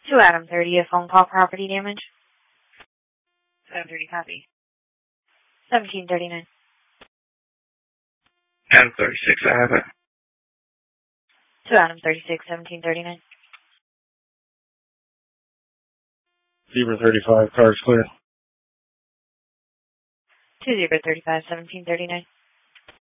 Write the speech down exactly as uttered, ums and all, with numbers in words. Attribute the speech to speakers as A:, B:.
A: To Adam thirty, a phone call property damage.
B: seven thirty copy.
A: seventeen thirty-nine.
C: Adam thirty-six, I have it.
A: To Adam thirty-six, seventeen thirty-nine.
D: Zebra thirty-five, car's clear.
A: To Zebra thirty-five, seventeen thirty-nine.